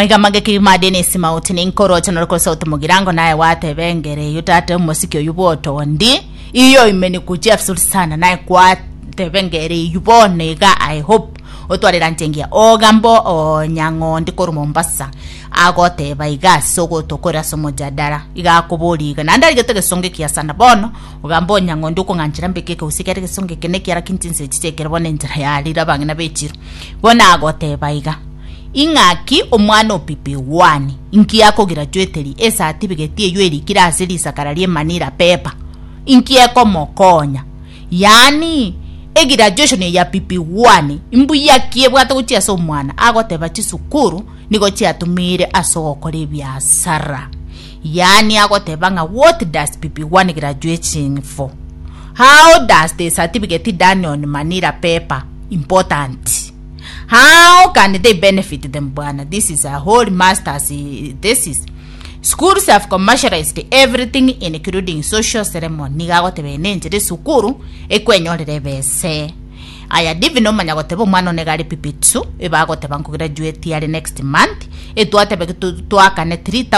Maiga mageki madeni simauti ni nkoro chano kwa sauti mugirango nae wate vengere yutate musikio yuboto ndi iyo imeni kujia vizuri sana nae kwa te vengere yubone ga I hope otware rantengia ogambo o nyango ndikoru Mombasa agote baiga sogo tokora somo jadara iga kubuli ga nanda igatege songe kia sana bono ogambo nyango nduko nganjira mbekeke usikere songe keneki ara kintinse chitekere bone njira ya lira bangina bechiro bona agote baiga ingaki omwana opipi 1 inki yako graduate esa certificate yeri kirasiri sakaralie manira pepa inki yako mokonya yani graduation ya PP1 imbu yakie bwata gutia so mwana agoteba chisukuru niko chiatumire asogokore biashara yani agoteba nga what does PP1 graduating for, how does the certificate done on manira paper important, how can they benefit them bwana? This is a whole master's thesis. Schools have commercialized everything including social ceremony. Nigagotebe nenjere sukuru ekwenyolere bese aya divino manyagotebe mwana negari PP2 ebagoteba ngo graduate yali next month etwatebe twakane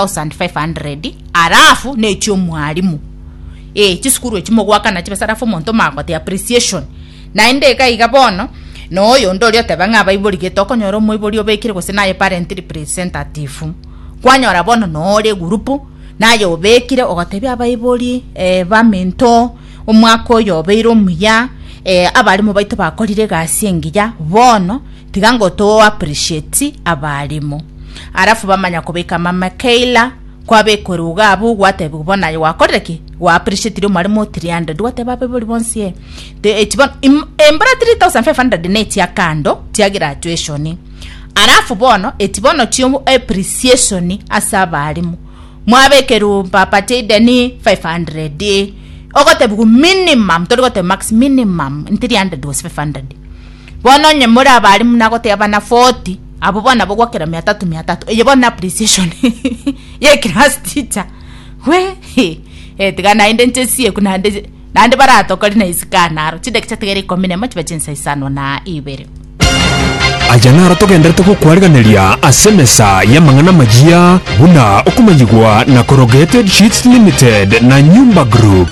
3500 arafu necho mwalimu chisukuru ekimo gwakana chibesarafu monto magote appreciation na indeka igabono no yo ndori oteba ng'abaibori getokonyoro moibori obekire gose naye parent representative kwanyora bono nore gurupu naye obekire ogatebya abaibori bamento omwako yobeiro muya abalimu baito bakorire gasengiya bono tigango to appreciate abalimu arafu bamanya kubeka mama Keila kwabekoruga abu gwatebe ubona yo wakoreki wa appreciate mwalimu 300 gwatebe abebori bonsie de etibon embra 3500 net ya kando tia graduation arafu bono etibono chiyo appreciation asabalimu mwabekeru papate deni 500 ogotebu minimum togote max minimum 300 was 500 bono nyemura abalimu nagote abana 40 abo bona bogwakera 300 eyebona appreciation ye class teacher we tigana indentesi kuna nande barato kali na isikanaro chidekchategere komine machiba chensa isano na ibere ajanara togendera kukwariganiria asemesa ya mangana majia buna okumanyigwa na Corrugated Sheets Limited na Nyumba Group.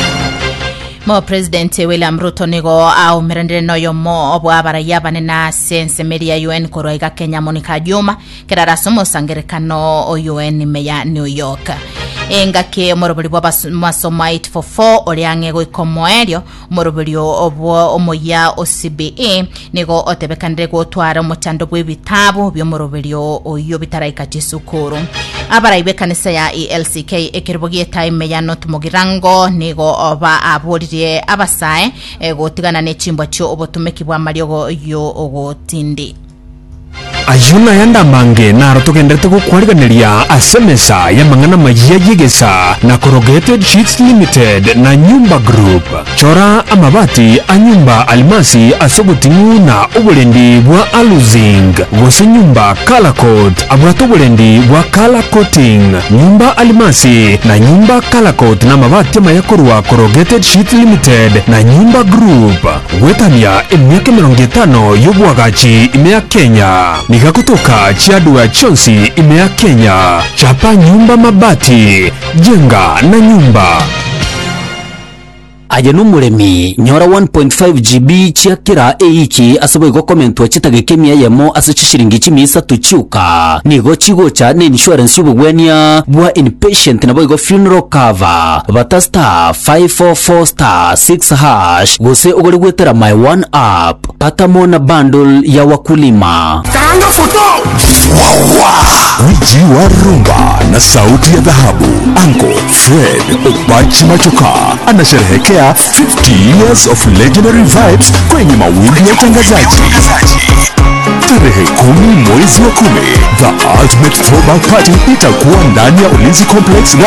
Mo President William Ruto nigo au mirandire noyo mo obwabara yabane na sense media UN koroiga Kenya Monica Juma kerara somo sangerekano o UN meya New York engake morobiri bwa masomo 844 oriange go ikomoerio morobiri obwo omoya OCBA nigo otebekandire gutwara muchando bw'ibitabo byo morobiri oyo bitaraika gisukuru abarayibe kanisa ya ELCK ekirbogie time ya not mugirango nigo oba aborire abasae gotigana n'echimbo cyo obotumeki bwa mariogo yo ogotindi ayuna yanda mange na rotogendete kukwariganiria asemesa ya mangana majia yigesa na Corrugated Sheets Limited na Nyumba Group. Chora amabati anyumba almasi asobutingu na ubulendi bwa aluzing gose nyumba color coat abwato ubulendi bwa color coating nyumba almasi na nyumba color coat na mabati mayakorwa Corrugated Sheets Limited na Nyumba Group. Wetania emyaka 50 yobwagachi imea Kenya niga kutoka Chiadua Chonsi imea Kenya. Chapa nyumba mabati, jenga na nyumba. Ajanu muremi nyora 1.5 GB chiakira eiki asabo igo komento chitagekemia yemo asachishiringi chimisa tuchuka nigo chigocha ne insurance yubugwenia bwa inpatient nabo igo funeral cover batasta 544 star 6 hash gose ogori gwetera my one app patamo na bundle ya wakulima karanga foto wiji wa rumba na sauti ya dhahabu Uncle Fred Obachi Machoka anasherehekea 50 years of legendary vibes kwenye mawimbi ya utangazaji. Tarehe 10 mwezi wa 10, the ultimate throwback party itakuwa ndani ya Ulinzi Complex